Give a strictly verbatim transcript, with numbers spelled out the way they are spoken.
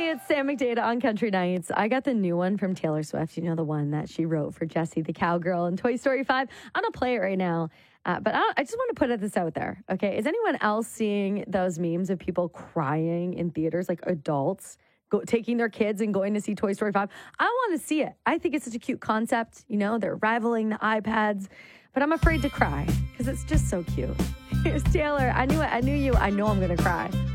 Hey, it's Sam McDade on Country Nights. I got the new one from Taylor Swift. You know, the one that she wrote for Jessie the Cowgirl in Toy Story five. I'm going to play it right now. Uh, but I, I just want to put this out there, okay? Is anyone else seeing those memes of people crying in theaters, like adults go, taking their kids and going to see Toy Story five? I want to see it. I think it's such a cute concept. You know, they're rivaling the iPads. But I'm afraid to cry because it's just so cute. Here's Taylor. I knew it. I knew you. I know I'm going to cry.